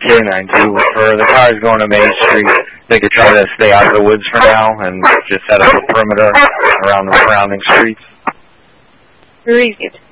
K-9-2. For the cars going to Main Street, they could try to stay out of the woods for now and just set up a perimeter around the surrounding streets. Very good.